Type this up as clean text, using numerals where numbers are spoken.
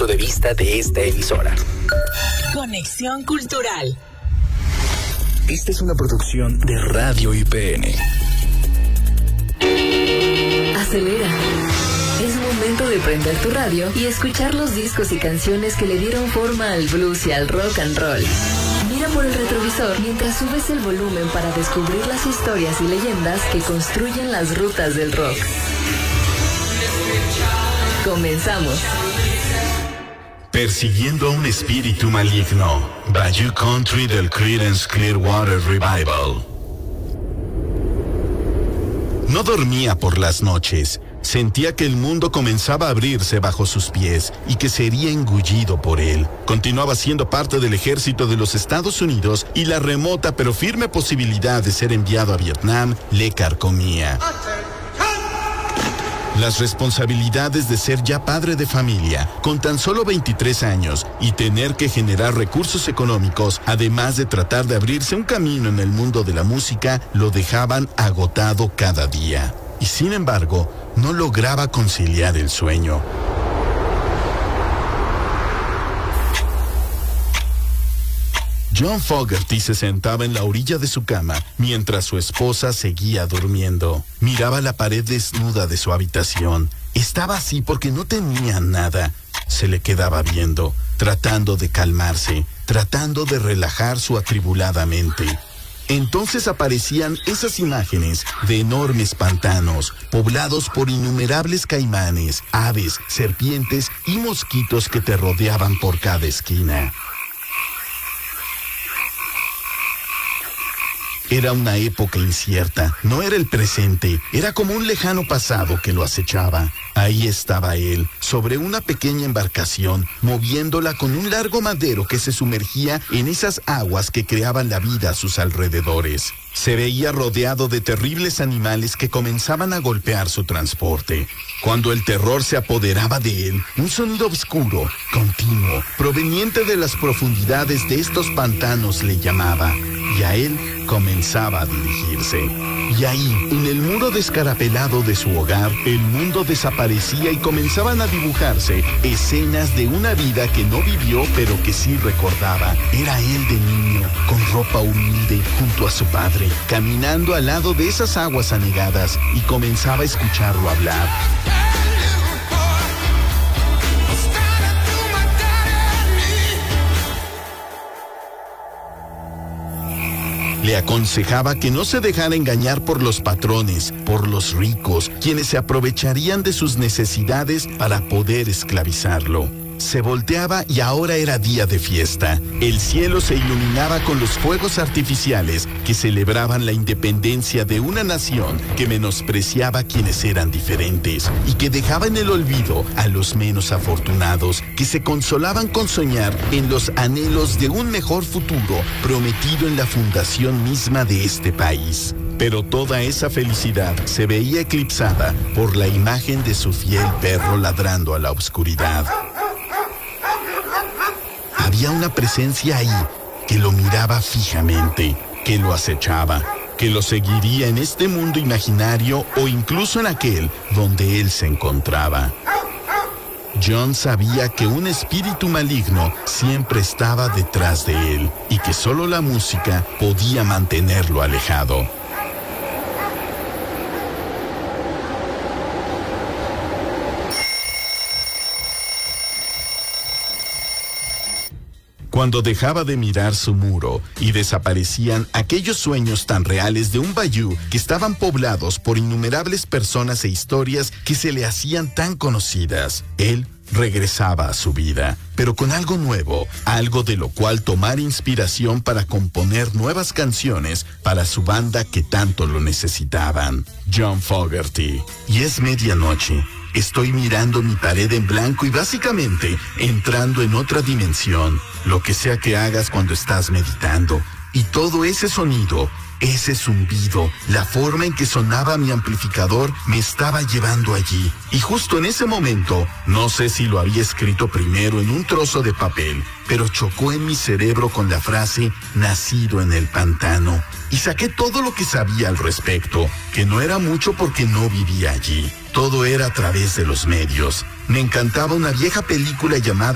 punto de vista de esta emisora. Conexión Cultural. Esta es una producción de Radio IPN. Acelera. Es momento de prender tu radio y escuchar los discos y canciones que le dieron forma al blues y al rock and roll. Mira por el retrovisor mientras subes el volumen para descubrir las historias y leyendas que construyen las rutas del rock. Comenzamos. Persiguiendo a un espíritu maligno. Bayou Country del Creedence Clearwater Revival. No dormía por las noches. Sentía que el mundo comenzaba a abrirse bajo sus pies y que sería engullido por él. Continuaba siendo parte del ejército de los Estados Unidos y la remota pero firme posibilidad de ser enviado a Vietnam le carcomía. Las responsabilidades de ser ya padre de familia, con tan solo 23 años, y tener que generar recursos económicos, además de tratar de abrirse un camino en el mundo de la música, lo dejaban agotado cada día. Y sin embargo, no lograba conciliar el sueño. John Fogerty se sentaba en la orilla de su cama mientras su esposa seguía durmiendo. Miraba la pared desnuda de su habitación. Estaba así porque no tenía nada. Se le quedaba viendo, tratando de calmarse, tratando de relajar su atribulada mente. Entonces aparecían esas imágenes de enormes pantanos, poblados por innumerables caimanes, aves, serpientes y mosquitos que te rodeaban por cada esquina. Era una época incierta, no era el presente, era como un lejano pasado que lo acechaba. Ahí estaba él, sobre una pequeña embarcación, moviéndola con un largo madero que se sumergía en esas aguas que creaban la vida a sus alrededores. Se veía rodeado de terribles animales que comenzaban a golpear su transporte. Cuando el terror se apoderaba de él, un sonido oscuro, continuo, proveniente de las profundidades de estos pantanos le llamaba, y a él comenzaba a dirigirse. Y ahí, en el muro descarapelado de su hogar, el mundo desaparecía y comenzaban a dibujarse escenas de una vida que no vivió pero que sí recordaba. Era él de niño, con ropa humilde, junto a su padre, caminando al lado de esas aguas anegadas, y comenzaba a escucharlo hablar. Le aconsejaba que no se dejara engañar por los patrones, por los ricos, quienes se aprovecharían de sus necesidades para poder esclavizarlo. Se volteaba y ahora era día de fiesta. El cielo se iluminaba con los fuegos artificiales que celebraban la independencia de una nación que menospreciaba a quienes eran diferentes y que dejaba en el olvido a los menos afortunados, que se consolaban con soñar en los anhelos de un mejor futuro prometido en la fundación misma de este país. Pero toda esa felicidad se veía eclipsada por la imagen de su fiel perro ladrando a la oscuridad. Había una presencia ahí que lo miraba fijamente, que lo acechaba, que lo seguiría en este mundo imaginario o incluso en aquel donde él se encontraba. John sabía que un espíritu maligno siempre estaba detrás de él y que solo la música podía mantenerlo alejado. Cuando dejaba de mirar su muro y desaparecían aquellos sueños tan reales de un bayou que estaban poblados por innumerables personas e historias que se le hacían tan conocidas, él regresaba a su vida, pero con algo nuevo, algo de lo cual tomar inspiración para componer nuevas canciones para su banda que tanto lo necesitaban. John Fogerty. Y es medianoche. Estoy mirando mi pared en blanco y básicamente entrando en otra dimensión, lo que sea que hagas cuando estás meditando. Y todo ese sonido, ese zumbido, la forma en que sonaba mi amplificador me estaba llevando allí. Y justo en ese momento, no sé si lo había escrito primero en un trozo de papel, pero chocó en mi cerebro con la frase «nacido en el pantano». Y saqué todo lo que sabía al respecto, que no era mucho porque no vivía allí. Todo era a través de los medios. Me encantaba una vieja película llamada